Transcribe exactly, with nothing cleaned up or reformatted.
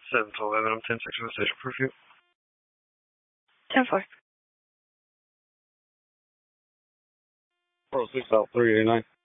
seven twelve, I'm ten six for the station for you. ten four. four oh six out three eighty-nine.